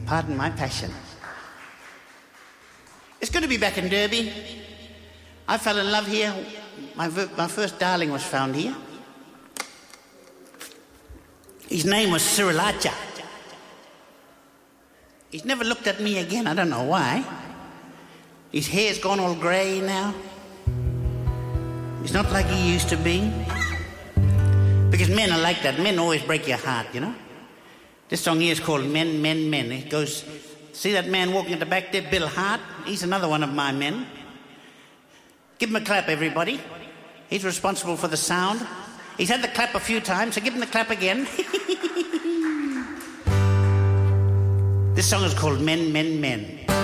Pardon my passion. It's good to be back in Derby. I fell in love here. My first darling was found here. His name was Sriracha. He's never looked at me again. I don't know why. His hair's gone all grey now. He's not like he used to be. Because men are like that. Men always break your heart, you know. This song here is called Men, Men, Men. It goes, see that man walking at the back there, Bill Hart? He's another one of my men. Give him a clap, everybody. He's responsible for the sound. He's had the clap a few times, so give him the clap again. This song is called Men, Men, Men.